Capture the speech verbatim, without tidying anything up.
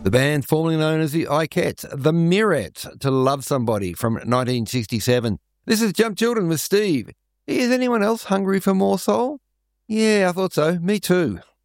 The band formerly known as the Ikettes, the Mirrettes, To Love Somebody from nineteen sixty-seven. This is Jump Children with Steve. Is anyone else hungry for more soul? Yeah, I thought so. Me too.